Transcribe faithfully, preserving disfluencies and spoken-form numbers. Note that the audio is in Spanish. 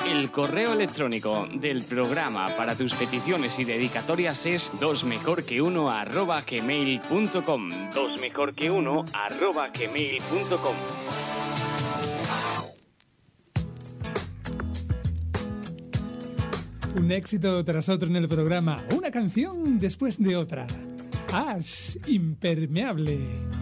El correo electrónico del programa para tus peticiones y dedicatorias es dos mejor que uno arroba gmail punto com. dos mejor que uno arroba gmail punto com. Un éxito tras otro en el programa, una canción después de otra. As, Impermeable.